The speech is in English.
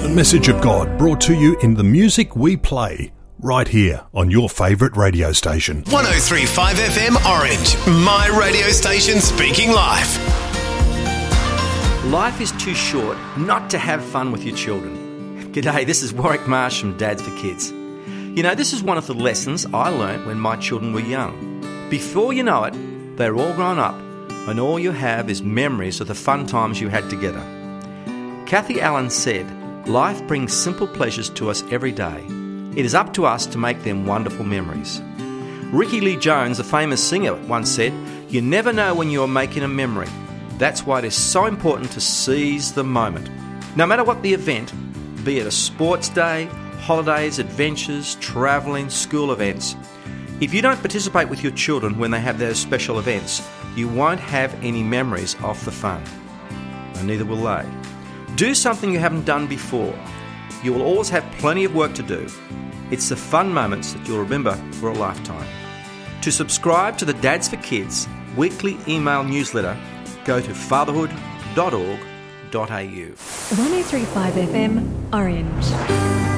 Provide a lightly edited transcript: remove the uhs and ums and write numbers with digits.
Message of God brought to you in the music we play right here on your favourite radio station. 103.5 FM Orange, my radio station speaking life. Life is too short not to have fun with your children. G'day, this is Warwick Marsh from Dads for Kids. You know, this is one of the lessons I learnt when my children were young. Before you know it, they're all grown up and all you have is memories of the fun times you had together. Kathy Allen said, "Life brings simple pleasures to us every day. It is up to us to make them wonderful memories." Ricky Lee Jones, the famous singer, once said, "You never know when you are making a memory. That's why it is so important to seize the moment." No matter what the event, be it a sports day, holidays, adventures, travelling, school events, if you don't participate with your children when they have those special events, you won't have any memories of the fun. And neither will they. Do something you haven't done before. You will always have plenty of work to do. It's the fun moments that you'll remember for a lifetime. To subscribe to the Dads for Kids weekly email newsletter, go to fatherhood.org.au. 103.5 FM Orange.